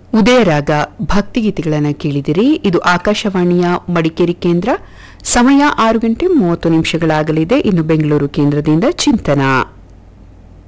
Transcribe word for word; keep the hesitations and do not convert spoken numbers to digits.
ಉದಯರಾಗ ಭಕ್ತಿಗೀತೆಗಳನ್ನು ಕೇಳಿದಿರಿ. ಇದು ಆಕಾಶವಾಣಿಯ ಮಡಿಕೇರಿ ಕೇಂದ್ರ. ಸಮಯ ಆರು ಗಂಟೆ ಮೂವತ್ತು ನಿಮಿಷಗಳಾಗಲಿದೆ. ಇನ್ನು ಬೆಂಗಳೂರು ಕೇಂದ್ರದಿಂದ ಚಿಂತನ.